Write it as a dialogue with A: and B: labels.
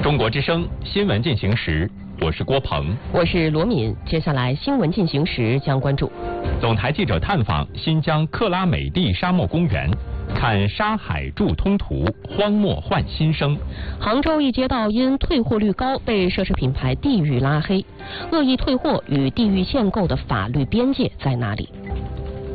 A: 中国之声新闻进行时，我是郭鹏，
B: 我是罗敏。接下来新闻进行时将关注：
A: 总台记者探访新疆克拉美地沙漠公园，看沙海筑通途，荒漠换新生。
B: 杭州一街道因退货率高被奢侈品牌地域拉黑，恶意退货与地域限购的法律边界在哪里？